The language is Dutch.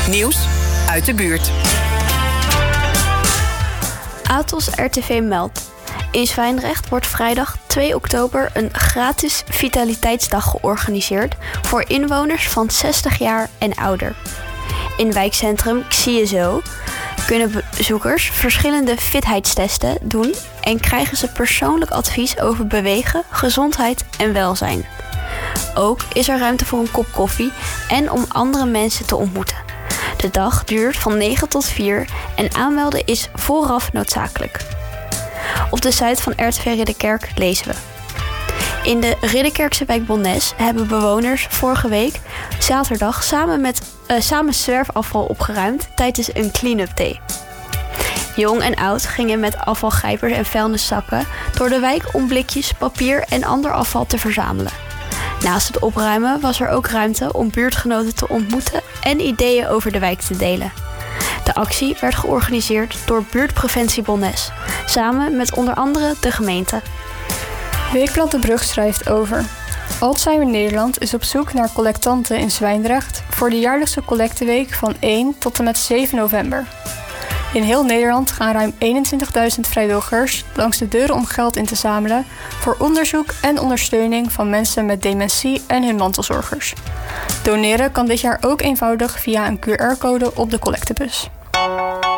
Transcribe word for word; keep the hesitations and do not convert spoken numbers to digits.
Nieuws uit de buurt. Atos R T V meldt. In Zwijndrecht wordt vrijdag twee oktober een gratis vitaliteitsdag georganiseerd voor inwoners van zestig jaar en ouder. In wijkcentrum Xiezo kunnen bezoekers verschillende fitheidstesten doen en krijgen ze persoonlijk advies over bewegen, gezondheid en welzijn. Ook is er ruimte voor een kop koffie en om andere mensen te ontmoeten. De dag duurt van negen tot vier en aanmelden is vooraf noodzakelijk. Op de site van R T V Ridderkerk lezen we. In de Ridderkerkse wijk Bonnes hebben bewoners vorige week zaterdag samen, met, uh, samen zwerfafval opgeruimd tijdens een clean-up day. Jong en oud gingen met afvalgrijpers en vuilniszakken door de wijk om blikjes, papier en ander afval te verzamelen. Naast het opruimen was er ook ruimte om buurtgenoten te ontmoeten en ideeën over de wijk te delen. De actie werd georganiseerd door Buurtpreventie Bonnes, samen met onder andere de gemeente. Weekblad De Brug schrijft over. Alzheimer Nederland is op zoek naar collectanten in Zwijndrecht voor de jaarlijkse collecteweek van één tot en met zeven november. In heel Nederland gaan ruim eenentwintigduizend vrijwilligers langs de deuren om geld in te zamelen voor onderzoek en ondersteuning van mensen met dementie en hun mantelzorgers. Doneren kan dit jaar ook eenvoudig via een Q R-code op de collectebus.